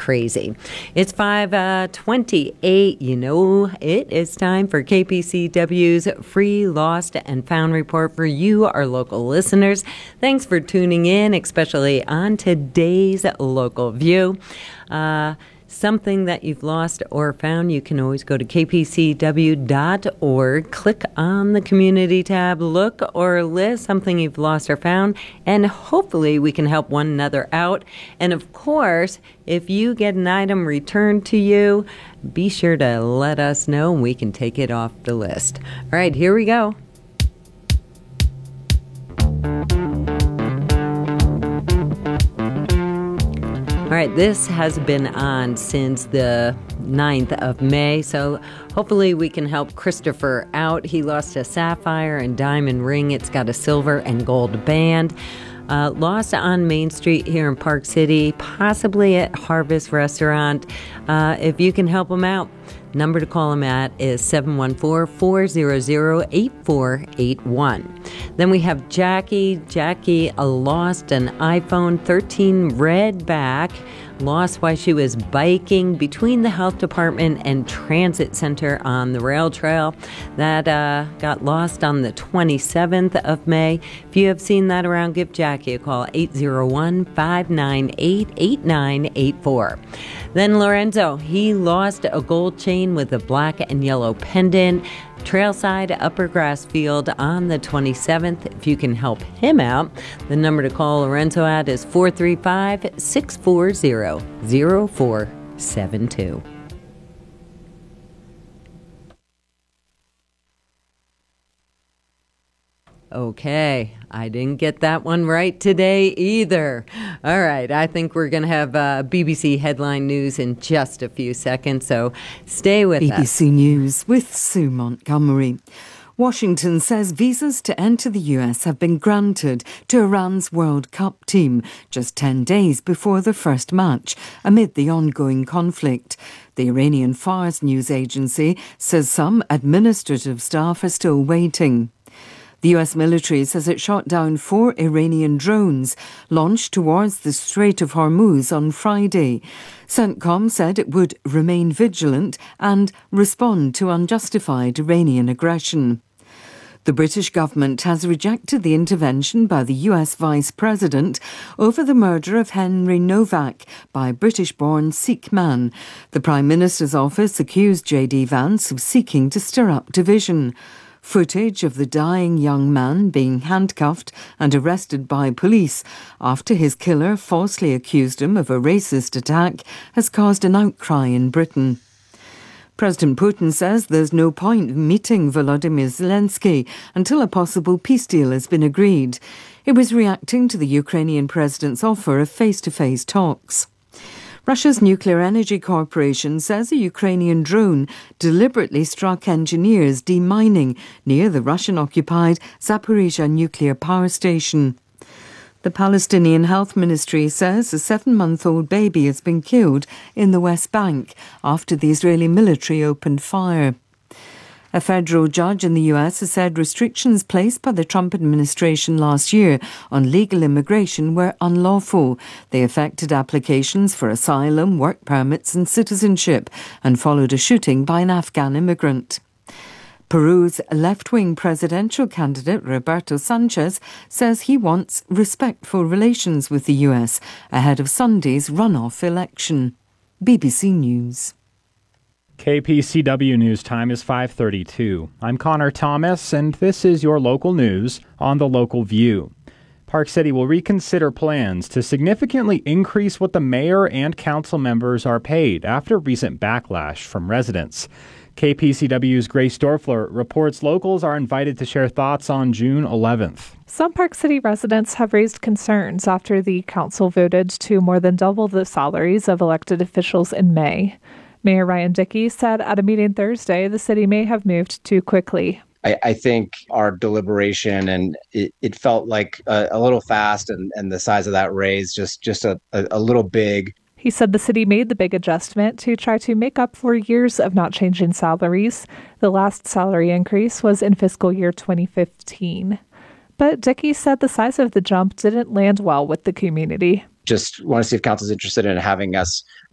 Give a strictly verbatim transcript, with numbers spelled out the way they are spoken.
crazy. It's five twenty-eight. You know, it is time for K P C W's free Lost and Found report for you, our local listeners. Thanks for tuning in, especially on today's Local View. Uh, Something that you've lost or found, you can always go to k p c w dot org, click on the community tab, look or list something you've lost or found, and hopefully we can help one another out. And of course, if you get an item returned to you, be sure to let us know and we can take it off the list. All right, here we go. All right, this has been on since the ninth of May, so hopefully we can help Christopher out. He lost a sapphire and diamond ring. It's got a silver and gold band. Uh, lost on Main Street here in Park City, possibly at Harvest Restaurant. Uh, if you can help him out, number to call him at is seven one four, four zero zero, eight four eight one. Then we have Jackie. Jackie uh, lost an iPhone thirteen Redback. Lost while she was biking between the health department and transit center on the rail trail. That uh, got lost on the twenty-seventh of May. If you have seen that around, give Jackie a call, eight zero one, five nine eight, eight nine eight four. Then Lorenzo, he lost a gold chain with a black and yellow pendant. Trailside Upper Grass Field on the twenty-seventh. If you can help him out, the number to call Lorenzo at is four three five, six four zero, zero four seven two. Okay, I didn't get that one right today either. All right, I think we're going to have uh, B B C headline news in just a few seconds, so stay with B B C us. B B C News with Sue Montgomery. Washington says visas to enter the U S have been granted to Iran's World Cup team just ten days before the first match amid the ongoing conflict. The Iranian Fars news agency says some administrative staff are still waiting. The U S military says it shot down four Iranian drones launched towards the Strait of Hormuz on Friday. CENTCOM said it would remain vigilant and respond to unjustified Iranian aggression. The British government has rejected the intervention by the U S Vice President over the murder of Henry Novak by a British-born Sikh man. The Prime Minister's office accused J D Vance of seeking to stir up division. Footage of the dying young man being handcuffed and arrested by police after his killer falsely accused him of a racist attack has caused an outcry in Britain. President Putin says there's no point meeting Volodymyr Zelensky until a possible peace deal has been agreed. It was reacting to the Ukrainian president's offer of face-to-face talks. Russia's Nuclear Energy Corporation says a Ukrainian drone deliberately struck engineers demining near the Russian-occupied Zaporizhzhia nuclear power station. The Palestinian Health Ministry says a seven-month-old baby has been killed in the West Bank after the Israeli military opened fire. A federal judge in the U S has said restrictions placed by the Trump administration last year on legal immigration were unlawful. They affected applications for asylum, work permits and citizenship and followed a shooting by an Afghan immigrant. Peru's left-wing presidential candidate Roberto Sanchez says he wants respectful relations with the U S ahead of Sunday's runoff election. B B C News. K P C W News Time is five thirty-two. I'm Connor Thomas, and this is your local news on the Local View. Park City will reconsider plans to significantly increase what the mayor and council members are paid after recent backlash from residents. K P C W's Grace Dorfler reports locals are invited to share thoughts on June eleventh. Some Park City residents have raised concerns after the council voted to more than double the salaries of elected officials in May. Mayor Ryan Dickey said at a meeting Thursday the city may have moved too quickly. I, I think our deliberation and it, it felt like a, a little fast, and, and the size of that raise just, just a, a, a little big. He said the city made the big adjustment to try to make up for years of not changing salaries. The last salary increase was in fiscal year twenty fifteen. But Dickey said the size of the jump didn't land well with the community. Just want to see if council's interested in having us